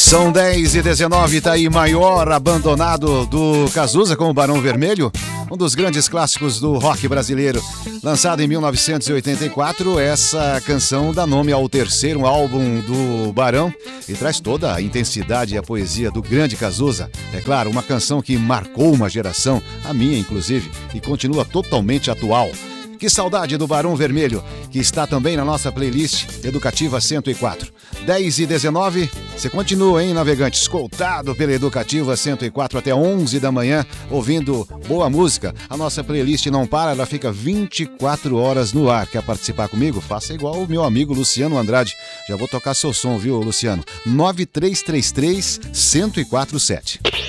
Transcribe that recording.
São 10h19, tá aí Maior Abandonado do Cazuza com o Barão Vermelho, um dos grandes clássicos do rock brasileiro. Lançado em 1984, essa canção dá nome ao terceiro álbum do Barão e traz toda a intensidade e a poesia do grande Cazuza. É claro, uma canção que marcou uma geração, a minha inclusive, e continua totalmente atual. Que saudade do Barão Vermelho, que está também na nossa playlist Educativa 104. 10h19, você continua, hein, navegante, escoltado pela Educativa 104 até 11 da manhã, ouvindo boa música. A nossa playlist não para, ela fica 24 horas no ar. Quer participar comigo? Faça igual o meu amigo Luciano Andrade. Já vou tocar seu som, viu, Luciano? 9333-1047.